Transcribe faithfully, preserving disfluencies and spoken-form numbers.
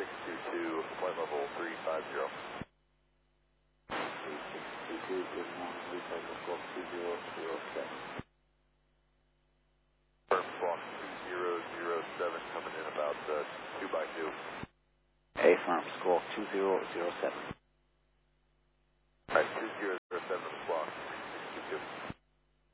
six two two, flight level three five zero. three six two two, good morning, Lisa, Squawk two zero zero seven. Firm Squawk two zero zero seven coming in about uh, two by two. A firm, Squawk two zero zero seven.